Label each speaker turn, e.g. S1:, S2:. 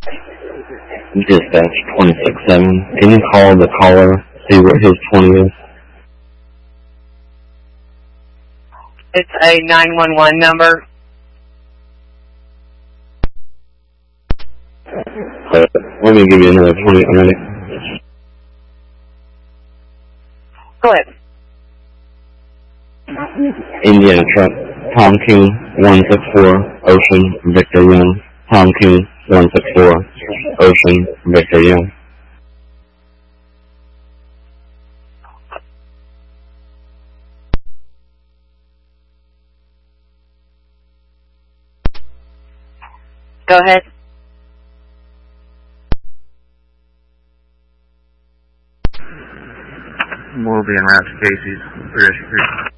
S1: Dispatch 26-7. Can you call the caller, see what his 20 is?
S2: It's a 911 number.
S1: Let me give you another 20, alright?
S2: Go ahead.
S1: Indiana truck, Tom King, 164, Ocean, Victor Young. Tom King, 164, Ocean, Victor Young.
S2: Go ahead.
S3: We'll be en route to Casey's.